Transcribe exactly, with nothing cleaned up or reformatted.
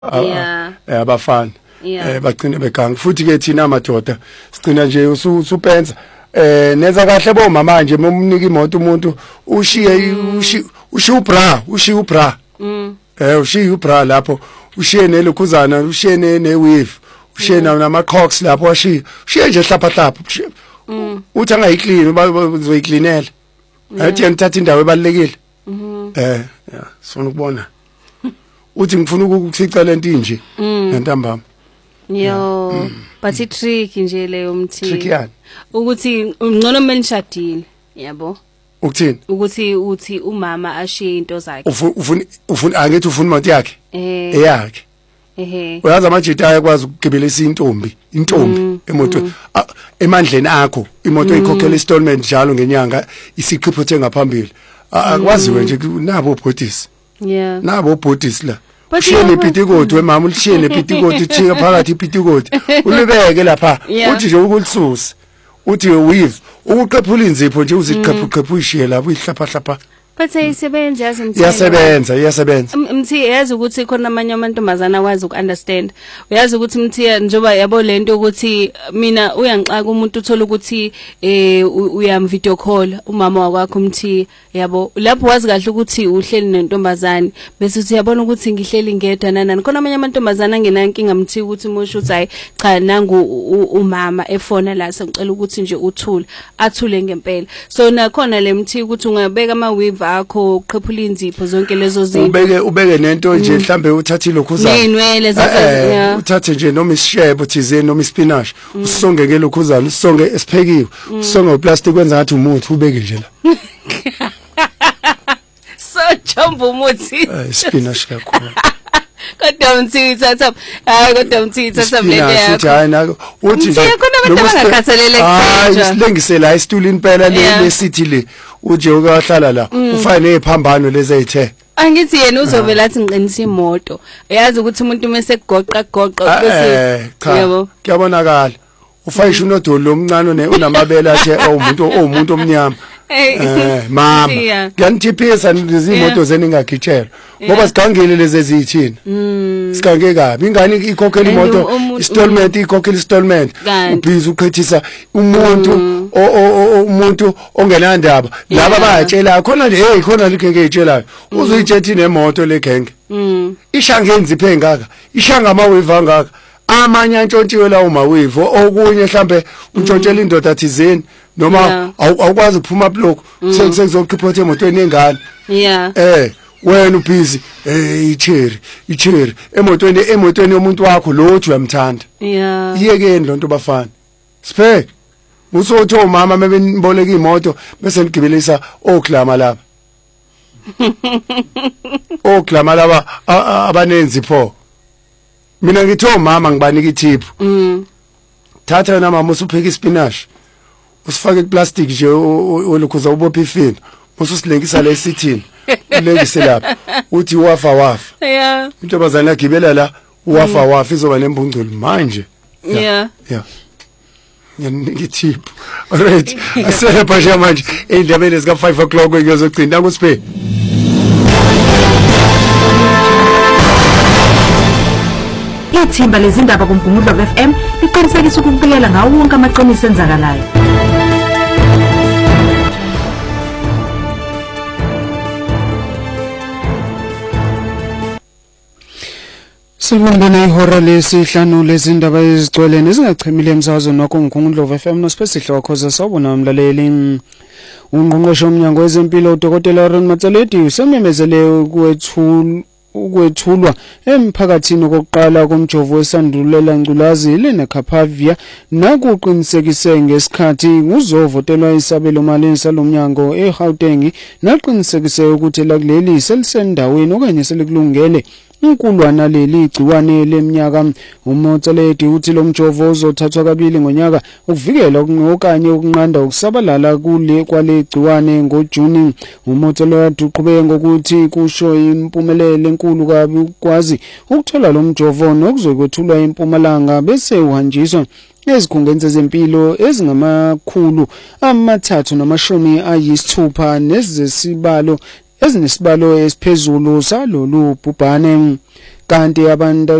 yeah abafana yeah eh bagcine beganga futhi ke thina amadoda sigcina nje usupenza eh nenza kahle bomama manje momnika imoto umuntu ushiye ushiye ubra ushiye ubra mm eh ushiye ubra lapho ushiye nelukhuzana ushiye neweave ushiye nama cocks lapho washiye ushiye nje hlapha hlapha uthi angayiclean bazoyicleanela athi ngithatha indawo ebalekile eh yeah sifuna ukubona uthi ngifuna ukukufica lento inje nentambama yo but i trick nje leyo mthi trick yani ukuthi ngcono menishadile yabo ukuthini ukuthi uthi umama ashiye into zakhe ufuna ufuna angithi ufuna imoto yakhe eh eyakhe ehe uyazi amajita ayakwazi ukugibelisa intombi intombi emoto emandleni akho imoto ikhokhela installment njalo ngenyanga isikhipho ngaphambili akwaziwe nje nabo bhodisi yeah nabo bhodisi la ushiye nepitikoti wemama ulishiye nepitikoti thika phakathi ipitikoti ulibeke lapha uthi nje ukulisusa uthi weave ukuqephula inzipho nje uziqephu qephu ishiye lapho ihlapha hlapha but isebenza yazi mthi iyasebenza iyasebenza mthi yazi ukuthi khona amanye amantombazana akwazi ukunderstand uyazi ukuthi mthi njoba yabo lento ukuthi mina uyangixaka umuntu uthola ukuthi eh uyam video call umama wakwakho mthi yabo lapho wazi kahle ukuthi uhleli nentombazane bese uthi yabona ukuthi ngihleli ngedwa nanani khona amanye amantombazana ngenankinga mthi ukuthi musho uthi hayi cha nangu umama efona la sengicela ukuthi nje uthule athule ngempela so nakhona le mthi ukuthi ungabeka ama weave akho uqephula inzipho zonke lezo zinto ubeke ubeke nento nje mhlambe uthathile lokhuzana nenwele zakhe uthathe nje noma isishebo thizeni noma ispinach usongeke lokhuzana usonge esiphekiwe usonge uplastic kwenza ngathi umuthi ubeke nje la so jumbo umuthi spinach kakhulu kodwa mthi thatha hayi kodwa mthi thatha lento yakho uthi hayi nako uthi nje khona abantu abangakhathalele kusenja hayi silengisela isituli impela le city le uje ukahlala la ufane neziphambano lezi ayithe angithi yena uzobe lathi ngiqinisa imoto uyazi ukuthi umuntu mase kugoqa goqa bese yebo kuyabonakala ufayisha unodolo lomncane unamabela athe umuntu umuntu omnyama eh mama ngiyanithiphisa izimoto zeningagitshela ngoba sigangile lezi ezithini sigange kabi ingane ikhokhela imoto installment ikhokhela installment ubhizi uqhethisa umuntu umuntu ongenandaba laba bayatshela khona nje hey khona likenge itshelayo uzoyitshethi nemoto legenge ishanga enziphe engaka ishanga amawave angaka amanye antshontshiwe lawo mawivo okunye mhlambe untshontshelwa indoda thizeni noma awukwazi ukuphuma block sekuzokhipha emotweni engane yeah eh wena ubhizi eh icherry icherry emotweni emotweni yomuntu wakho lo uthi uyamthanda yeah iyekeni lonto bafana siphe usothi omama mebeniboleka imoto bese nigibelisa oklama lapha oklama laba abanenzi pho mina ngithi omama ngibanika ithiphu mm thatha yona mama usupheka ispinach usifake iplastic nje olukhuza ubopha ifini ususilengisa la esithini ulengise lapha uthi wafa wafa yeah intobazana yagibela la wafa wafa izoba nembungculu manje yeah yeah ngithi alright asele phasha manje endabeni zika five o'clock ngiyozogcina kusiphe Ithimba lezindaba kuMgungundlovu F M liqinisekisa ukubikela ngawo wonke amaqiniso enzakalayo. Sibonga ihora lesihlanu lezindaba ezigcwele nezingachemile emsakazweni wakho uMgungundlovu F M nosipesihle wakhoza sawubona umlaleli. Ungqongqoshe omnyango wezempilo uDokotela Aaron Matsaledi usememezele ukwethula ukwethulwa emphakathini kokuqala komjovo wesandulela ngculazi leneCapavia nakuqinisekise ngesikhathi nguzovotelwa isabelo mali salomnyango eGauteng naqinisekise ukuthi lakuleli selisendaweni okanye selikulungele inkulwana leli igciwane leminyaka uMotsaledi uthi lo mjovo uzothathwa kabili ngonyaka ukuvikela okanye ukunqanda ukusabalala kule kwale gciwane ngoJuni. uMotsaledi uqhubeke ngokuthi kusho impumelelo enkulu kabi ukwazi ukuthola lo mjovo nokuzokwethulwa eMpumalanga bese uhanjiswa ezikhungeni zempilo ezingamakhulu amathathu namashumi ayisithupha nezesibalo ezinesibalo esiphezulu salolu bhubhane. kanti abantu